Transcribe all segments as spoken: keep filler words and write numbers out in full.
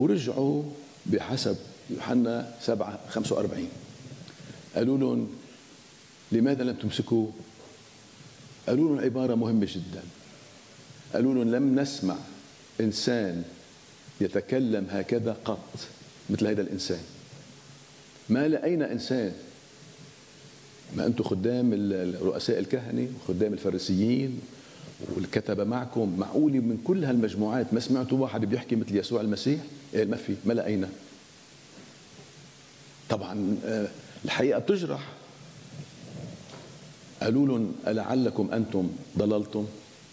ورجعوا بحسب يوحنا سبعة خمسة وأربعين قالوا لهم لماذا لم تمسكوه؟ قالوا لهم عبارة مهمة جدا، قالوا لهم لم نسمع إنسان يتكلم هكذا قط مثل هذا الإنسان. ما لقينا إنسان، ما أنتم خدام رؤساء الكهنة وخدام الفريسيين والكتبة معكم، معقولة من كل هالمجموعات ما سمعتوا واحد بيحكي مثل يسوع المسيح؟ إيه ما في، ما لقينا. طبعا الحقيقة بتجرح. قالوا لهم ألعلكم أنتم ضللتم؟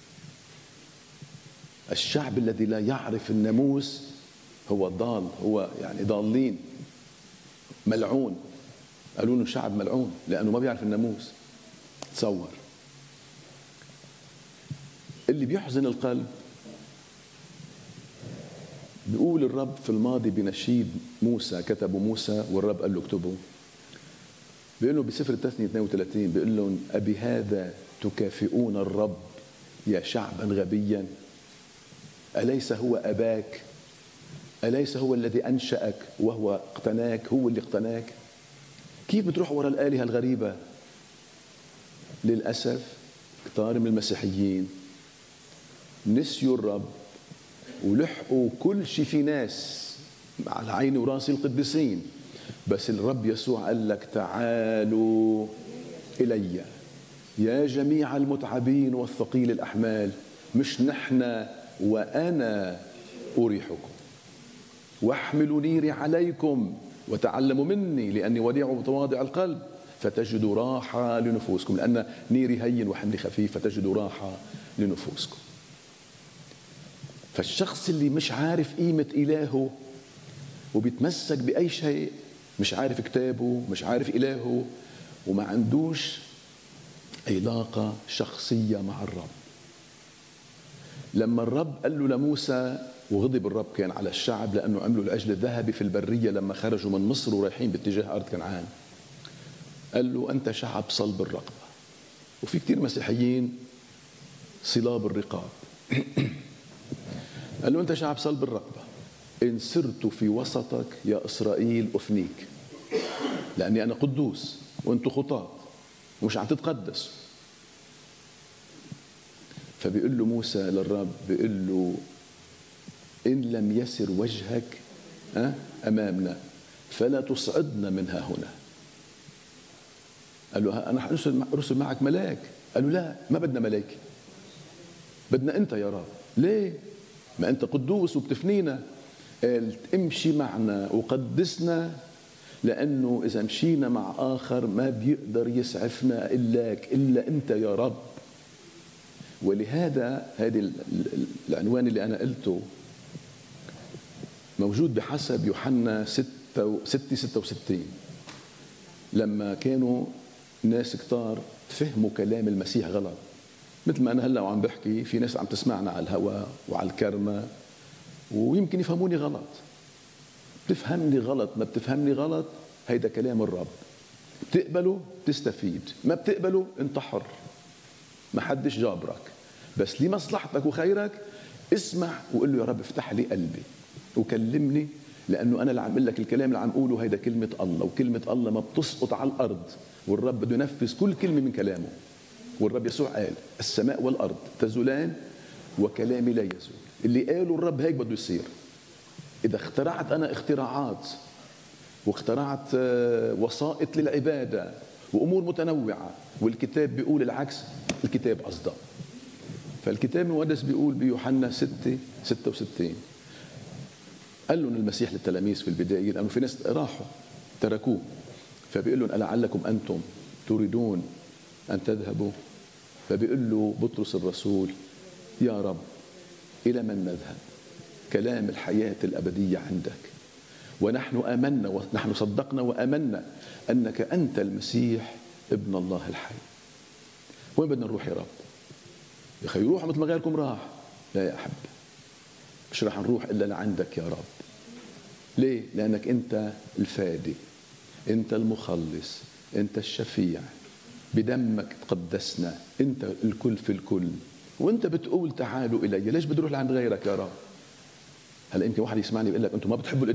الشعب الذي لا يعرف الناموس هو ضال، هو يعني ضالين، ملعون. قالوا له شعب ملعون لأنه ما بيعرف الناموس. تصور اللي بيحزن القلب. بيقول الرب في الماضي بنشيد موسى، كتبه موسى والرب قال له اكتبه، بيقول له بسفر التثنية اثنين وثلاثين، بيقول لهم أبهذا تكافئون الرب يا شعبا غبيا؟ أليس هو أباك؟ أليس هو الذي أنشأك وهو اقتناك؟ هو اللي اقتناك. كيف بتروح وراء الآلهة الغريبة؟ للأسف كتار من المسيحيين نسيوا الرب ولحقوا كل شيء في ناس على عيني وراسي القديسين، بس الرب يسوع قال لك تعالوا إلي يا جميع المتعبين والثقيل الأحمال، مش نحن، وأنا أريحكم، واحملوا نيري عليكم وتعلموا مني لأني وديع ومتواضع القلب فتجدوا راحة لنفوسكم، لأن نيري هين وحملي خفيف فتجدوا راحة لنفوسكم. فالشخص اللي مش عارف قيمة إلهه وبيتمسك بأي شيء، مش عارف كتابه، مش عارف إلهه، وما عندوش علاقة شخصية مع الرب. لما الرب قال له لموسى، وغضب الرب كان على الشعب لأنه عملوا العجل الذهبي في البرية لما خرجوا من مصر ورايحين باتجاه أرض كنعان، قال له أنت شعب صلب الرقبة. وفي كتير مسيحيين صلاب الرقاب. قال له أنت شعب صلب الرقبة، إن سرت في وسطك يا إسرائيل أفنيك، لأني أنا قدوس وأنتم خطاة ومش عم تتقدسوا. فبيقول له موسى للرب، بيقول له إن لم يسر وجهك أمامنا فلا تصعدنا منها هنا. قال له أنا أرسل معك ملاك. قال له لا، ما بدنا ملاك، بدنا أنت يا رب. ليه؟ ما أنت قدوس وبتفنينا. قال امشي معنا وقدسنا، لأنه إذا مشينا مع آخر ما بيقدر يسعفنا إلاك، إلا أنت يا رب. ولهذا هذه العنوان اللي أنا قلته موجود بحسب يوحنا ستة ستة وستين، لما كانوا ناس كتار فهموا كلام المسيح غلط. مثل ما أنا هلأ وعم بحكي في ناس عم تسمعنا على الهواء وعلى الكرمة ويمكن يفهموني غلط. بتفهمني غلط، ما بتفهمني غلط، هيدا كلام الرب. بتقبله تستفيد، ما بتقبله انت حر، ما حدش جابرك، بس لمصلحتك وخيرك اسمع وقل له يا رب افتح لي قلبي وكلمني، لأنه أنا اللي عم أقول لك الكلام اللي عم أقوله هيدا كلمة الله، وكلمة الله ما بتسقط على الأرض، والرب بده ينفذ كل كلمة من كلامه. والرب يسوع قال السماء والأرض تزولان وكلامي لا يزول. اللي قاله الرب هيك بده يصير. إذا اخترعت أنا اختراعات واخترعت وسائط للعبادة وأمور متنوعة والكتاب بيقول العكس، الكتاب أصدق. فالكتاب المقدس بيقول بيوحنا ستة ستة وستين، قال لهم المسيح للتلاميذ في البداية، لأنه في ناس راحوا تركوه، فبيقول لهم ألعلكم أنتم تريدون أن تذهبوا؟ فبيقول له بطرس الرسول يا رب إلى من نذهب؟ كلام الحياة الأبدية عندك، ونحن آمنا ونحن صدقنا وآمنا أنك أنت المسيح ابن الله الحي. وين بدنا نروح يا رب؟ يا أخي روحوا مثل ما غيركم راح. لا يا أحب، مش راح نروح إلا لعندك يا رب. ليه؟ لأنك أنت الفادي، أنت المخلص، أنت الشفيع، بدمك تقدسنا، أنت الكل في الكل، وأنت بتقول تعالوا إلي. ليش بدي أروح لعند غيرك يا رب؟ هلا يمكن واحد يسمعني يقول لك انتم ما بتحبوا